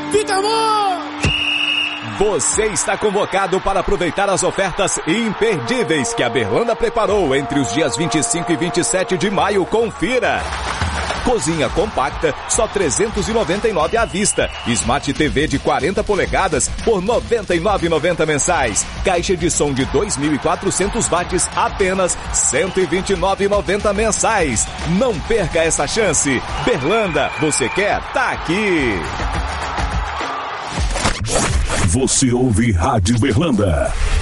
Fica bom! Você está convocado para aproveitar as ofertas imperdíveis que a Berlanda preparou entre os dias 25 e 27 de maio. Confira! Cozinha compacta, só R$ 399 à vista. Smart TV de 40 polegadas por R$ 99,90 mensais. Caixa de som de 2.400 watts, apenas R$ 129,90 mensais. Não perca essa chance. Berlanda, você quer? Tá aqui. Você ouve Rádio Berlanda.